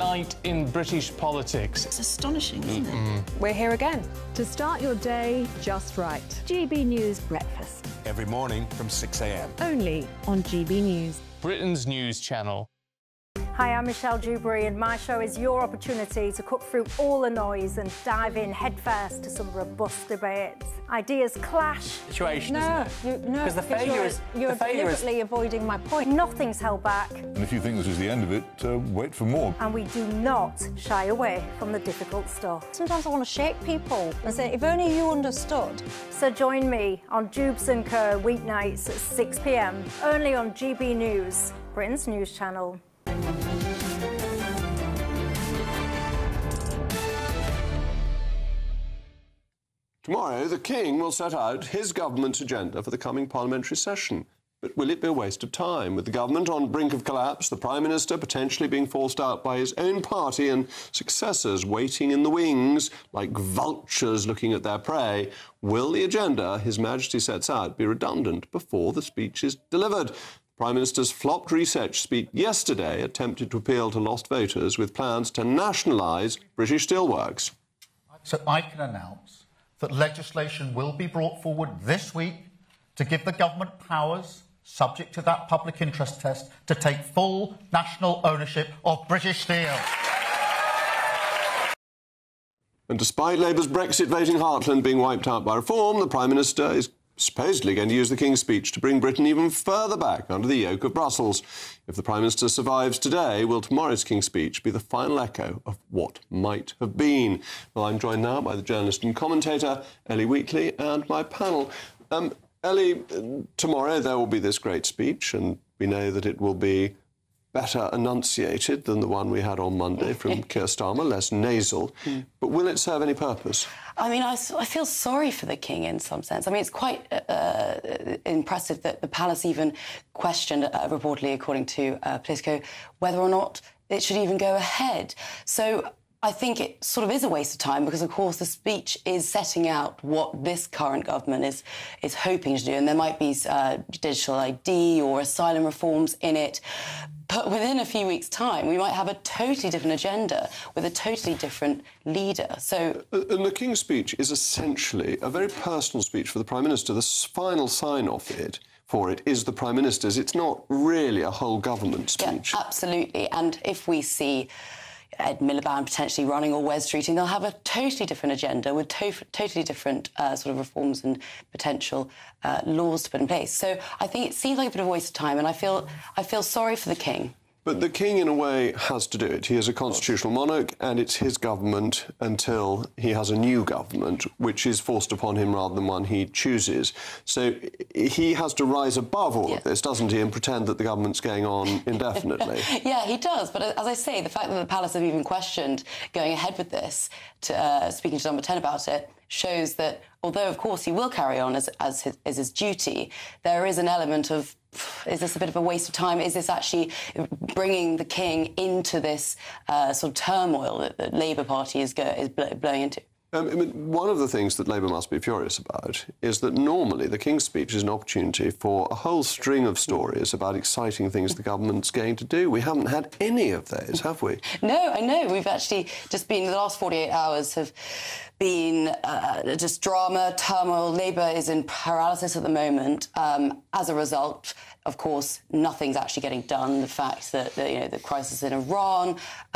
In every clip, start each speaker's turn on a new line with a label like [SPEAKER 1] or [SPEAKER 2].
[SPEAKER 1] night in British politics.
[SPEAKER 2] It's astonishing, isn't it?
[SPEAKER 3] We're here again.
[SPEAKER 4] To start your day just right. GB News Breakfast.
[SPEAKER 5] Every morning from 6 a.m.
[SPEAKER 4] Only on GB News.
[SPEAKER 1] Britain's news channel.
[SPEAKER 6] Hi, I'm Michelle Dewberry, and my show is your opportunity to cut through all the noise and dive in headfirst to some robust debates. Ideas clash.
[SPEAKER 7] Situation, isn't it? Because the failure is...
[SPEAKER 6] You're deliberately avoiding my point. Nothing's held back.
[SPEAKER 8] And if you think this is the end of it, wait for more.
[SPEAKER 6] And we do not shy away from the difficult stuff.
[SPEAKER 9] Sometimes I want to shake people and say, if only you understood.
[SPEAKER 6] So join me on Jubes and Kerr weeknights at 6 p.m, only on GB News, Britain's news channel.
[SPEAKER 10] Tomorrow, the King will set out his government's agenda for the coming parliamentary session. But will it be a waste of time? With the government on brink of collapse, the Prime Minister potentially being forced out by his own party and successors waiting in the wings like vultures looking at their prey, will the agenda His Majesty sets out be redundant before the speech is delivered? The Prime Minister's flopped research speech yesterday attempted to appeal to lost voters with plans to nationalise British Steelworks.
[SPEAKER 11] So I can announce that legislation will be brought forward this week to give the government powers, subject to that public interest test, to take full national ownership of British Steel.
[SPEAKER 10] And despite Labour's Brexit voting heartland being wiped out by reform, the Prime Minister is supposedly going to use the King's speech to bring Britain even further back under the yoke of Brussels. If the Prime Minister survives today, will tomorrow's King's speech be the final echo of what might have been? Well, I'm joined now by the journalist and commentator, Ellie Wheatley, and my panel. Ellie, tomorrow there will be this great speech, and we know that it will be better enunciated than the one we had on Monday from Keir Starmer, less nasal. But will it serve any purpose?
[SPEAKER 12] I mean, I feel sorry for the King in some sense. I mean, it's quite impressive that the palace even questioned, reportedly, according to Politico, whether or not it should even go ahead. So I think it sort of is a waste of time because, of course, the speech is setting out what this current government is hoping to do, and there might be digital ID or asylum reforms in it. But within a few weeks' time, we might have a totally different agenda with a totally different leader. So,
[SPEAKER 10] and the King's speech is essentially a very personal speech for the Prime Minister. The final sign-off for it is the Prime Minister's. It's not really a whole government speech.
[SPEAKER 12] Yeah, absolutely. And if we see Ed Miliband potentially running or Wes Streeting, they'll have a totally different agenda with totally different sort of reforms and potential laws to put in place. So I think it seems like a bit of a waste of time, and I feel sorry for the King.
[SPEAKER 10] But the King, in a way, has to do it. He is a constitutional monarch, and it's his government until he has a new government, which is forced upon him rather than one he chooses. So he has to rise above all of this, doesn't he, and pretend that the government's going on indefinitely.
[SPEAKER 12] Yeah, he does. But as I say, the fact that the palace have even questioned going ahead with this, speaking to Number 10 about it, shows that although, of course, he will carry on as his duty, there is an element of, is this a bit of a waste of time? Is this actually bringing the King into this sort of turmoil that the Labour Party is blowing into?
[SPEAKER 10] I mean, one of the things that Labour must be furious about is that normally the King's speech is an opportunity for a whole string of stories about exciting things the government's going to do. We haven't had any of those, have we?
[SPEAKER 12] No, I know. We've actually just been, the last 48 hours have been just drama, turmoil. Labour is in paralysis at the moment. As a result, of course, nothing's actually getting done. The fact that the crisis in Iran,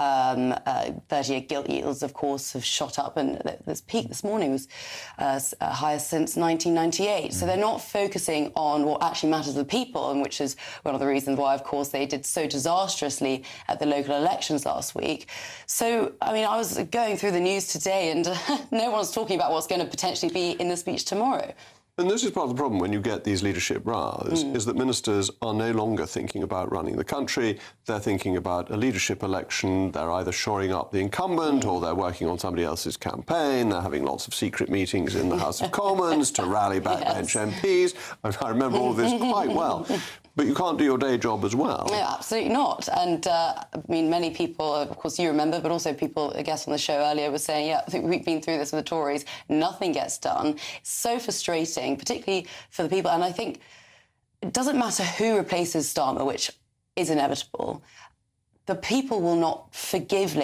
[SPEAKER 12] 30-year gilt yields, of course, have shot up, and this peak this morning was highest since 1998. So they're not focusing on what actually matters to the people, and which is one of the reasons why, of course, they did so disastrously at the local elections last week. So, I mean, I was going through the news today, and no one's talking about what's going to potentially be in the speech tomorrow.
[SPEAKER 10] And this is part of the problem when you get these leadership rows, is that ministers are no longer thinking about running the country. They're thinking about a leadership election. They're either shoring up the incumbent or they're working on somebody else's campaign. They're having lots of secret meetings in the House of Commons to rally backbench MPs. I remember all this quite well. But you can't do your day job as well.
[SPEAKER 12] No, absolutely not. And, I mean, many people, of course, you remember, but also people, I guess, on the show earlier were saying, yeah, I think we've been through this with the Tories. Nothing gets done. It's so frustrating, particularly for the people. And I think it doesn't matter who replaces Starmer, which is inevitable. The people will not forgive